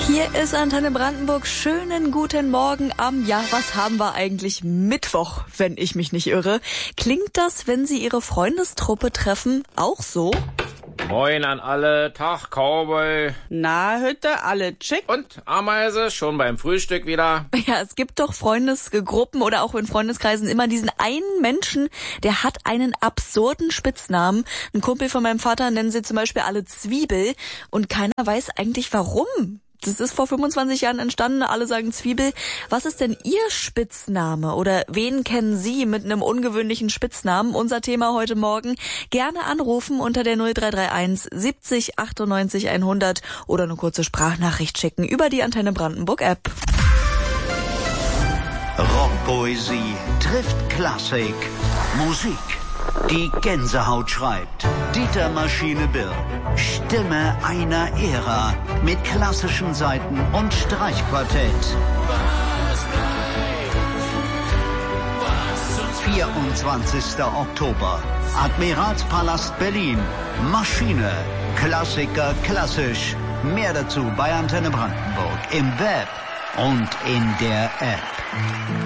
Hier ist Antenne Brandenburg. Schönen guten Morgen am, was haben wir eigentlich? Mittwoch, wenn ich mich nicht irre. Klingt das, wenn Sie Ihre Freundestruppe treffen, auch so? Moin an alle, Tag Cowboy. Na, Hütte, alle chick. Und Ameise, schon beim Frühstück wieder? Ja, es gibt doch Freundesgruppen oder auch in Freundeskreisen immer diesen einen Menschen, der hat einen absurden Spitznamen. Ein Kumpel von meinem Vater nennen sie zum Beispiel alle Zwiebel und keiner weiß eigentlich warum. Das ist vor 25 Jahren entstanden, alle sagen Zwiebel. Was ist denn Ihr Spitzname oder wen kennen Sie mit einem ungewöhnlichen Spitznamen? Unser Thema heute Morgen. Gerne anrufen unter der 0331 70 98 100 oder eine kurze Sprachnachricht schicken über die Antenne Brandenburg App. Rockpoesie trifft Klassik. Musik, die Gänsehaut schreibt. Dieter Maschine Birk, Stimme einer Ära mit klassischen Saiten und Streichquartett. 24. Oktober, Admiralspalast Berlin. Maschine, Klassiker klassisch. Mehr dazu bei Antenne Brandenburg im Web und in der App.